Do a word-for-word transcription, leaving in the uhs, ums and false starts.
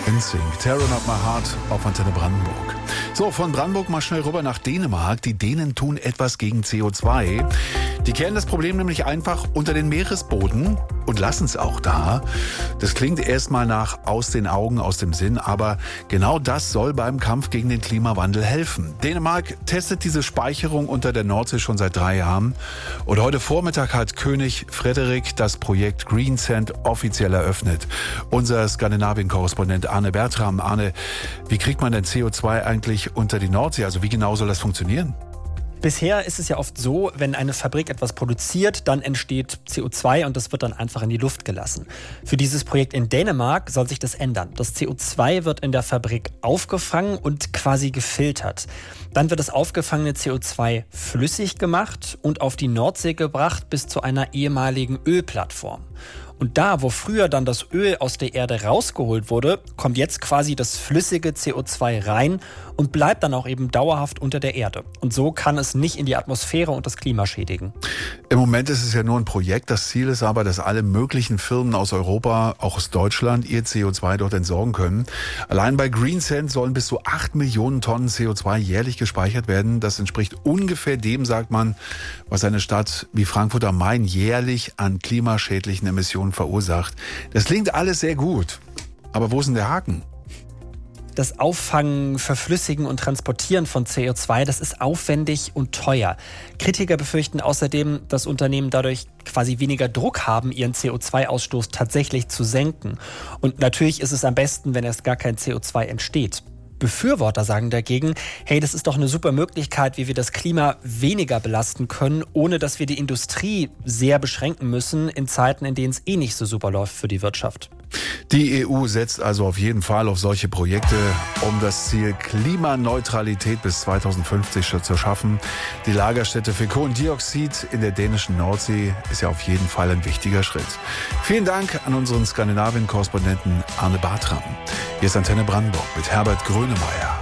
N Sync, Tearing Up My Heart auf Antenne Brandenburg. So, von Brandenburg mal schnell rüber nach Dänemark. Die Dänen tun etwas gegen C O zwei. Die kehren das Problem nämlich einfach unter den Meeresboden und lassen es auch da. Das klingt erstmal nach aus den Augen, aus dem Sinn, aber genau das soll beim Kampf gegen den Klimawandel helfen. Dänemark testet diese Speicherung unter der Nordsee schon seit drei Jahren. Und heute Vormittag hat König Frederik das Projekt Greensand offiziell eröffnet. Unser Skandinavien-Korrespondent Arne Bertram. Arne, wie kriegt man denn C O zwei eigentlich unter die Nordsee? Also wie genau soll das funktionieren? Bisher ist es ja oft so, wenn eine Fabrik etwas produziert, dann entsteht C O zwei und das wird dann einfach in die Luft gelassen. Für dieses Projekt in Dänemark soll sich das ändern. Das C O zwei wird in der Fabrik aufgefangen und quasi gefiltert. Dann wird das aufgefangene C O zwei flüssig gemacht und auf die Nordsee gebracht bis zu einer ehemaligen Ölplattform. Und da, wo früher dann das Öl aus der Erde rausgeholt wurde, kommt jetzt quasi das flüssige C O zwei rein und bleibt dann auch eben dauerhaft unter der Erde. Und so kann es nicht in die Atmosphäre und das Klima schädigen. Im Moment ist es ja nur ein Projekt. Das Ziel ist aber, dass alle möglichen Firmen aus Europa, auch aus Deutschland, ihr C O zwei dort entsorgen können. Allein bei Greensand sollen bis zu acht Millionen Tonnen C O zwei jährlich gespeichert werden. Das entspricht ungefähr dem, sagt man, was eine Stadt wie Frankfurt am Main jährlich an klimaschädlichen Emissionen verursacht. Das klingt alles sehr gut. Aber wo ist denn der Haken? Das Auffangen, Verflüssigen und Transportieren von C O zwei, das ist aufwendig und teuer. Kritiker befürchten außerdem, dass Unternehmen dadurch quasi weniger Druck haben, ihren C O zwei Ausstoß tatsächlich zu senken. Und natürlich ist es am besten, wenn erst gar kein C O zwei entsteht. Befürworter sagen dagegen, hey, das ist doch eine super Möglichkeit, wie wir das Klima weniger belasten können, ohne dass wir die Industrie sehr beschränken müssen in Zeiten, in denen es eh nicht so super läuft für die Wirtschaft. Die E U setzt also auf jeden Fall auf solche Projekte, um das Ziel Klimaneutralität bis zweitausendfünfzig zu schaffen. Die Lagerstätte für Kohlendioxid in der dänischen Nordsee ist ja auf jeden Fall ein wichtiger Schritt. Vielen Dank an unseren Skandinavien-Korrespondenten Arne Bertram. Hier ist Antenne Brandenburg mit Herbert Grönemeyer.